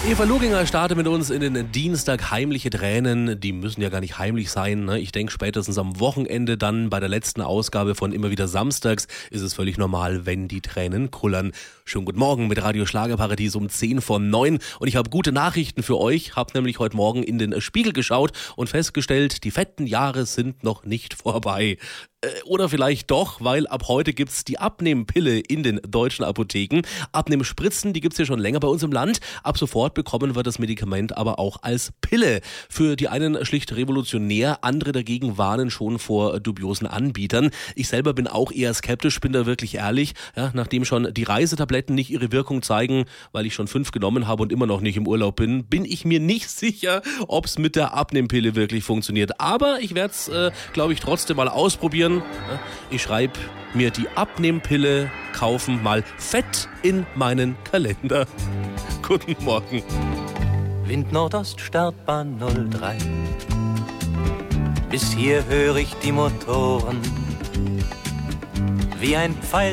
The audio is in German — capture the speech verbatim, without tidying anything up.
Eva Luginger startet mit uns in den Dienstag. Heimliche Tränen, die müssen ja gar nicht heimlich sein. Ne? Ich denke, spätestens am Wochenende dann bei der letzten Ausgabe von Immer wieder Samstags ist es völlig normal, wenn die Tränen kullern. Schönen guten Morgen mit Radio Schlagerparadies um zehn vor neun. Und ich habe gute Nachrichten für euch. Habe nämlich heute Morgen in den Spiegel geschaut und festgestellt, die fetten Jahre sind noch nicht vorbei. Oder vielleicht doch, weil ab heute gibt's die Abnehmpille in den deutschen Apotheken. Abnehmspritzen, die gibt's ja schon länger bei uns im Land. Ab sofort bekommen wir das Medikament aber auch als Pille. Für die einen schlicht revolutionär, andere dagegen warnen schon vor dubiosen Anbietern. Ich selber bin auch eher skeptisch, bin da wirklich ehrlich. Ja, nachdem schon die Reisetabletten nicht ihre Wirkung zeigen, weil ich schon fünf genommen habe und immer noch nicht im Urlaub bin, bin ich mir nicht sicher, ob's mit der Abnehmpille wirklich funktioniert. Aber ich werde es, äh, glaube ich, trotzdem mal ausprobieren. Ich schreibe mir die Abnehmpille kaufen mal fett in meinen Kalender. Guten Morgen. Wind Nordost, Startbahn null drei. Bis hier höre ich die Motoren wie ein Pfeil